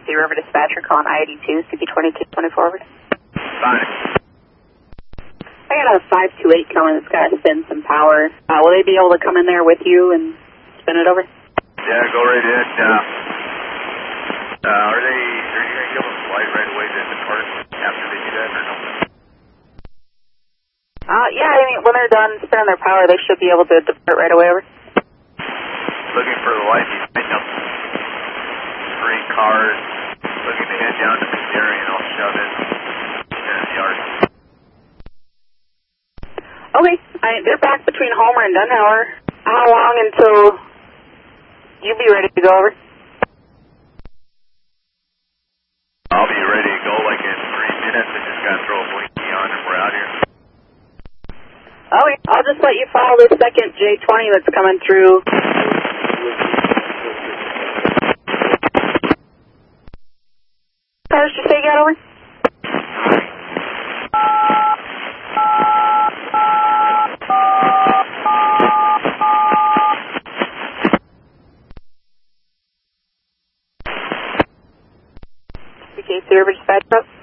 River Dispatcher calling I-82, CP2224 over. Fine. I got a 528 coming that's got to send some power. Will they be able to come in there with you and spin it over? Yeah, go right in. Are you going to give them a flight right away to depart after they do that or no? Yeah, I mean, when they're done spinning their power, they should be able to depart right away over. Looking for the light. He's picking up 3 cars, looking to head down to the area, and I'll shove it in the yard. Okay, they're back between Homer and Dunhauer. How long until you be ready to go over? I'll be ready to go like in 3 minutes. I just got to throw a blinky on and we're out here. Okay, I'll just let you follow this second J20 that's coming through. Cars, did you say you got over? Okay, River Dispatch.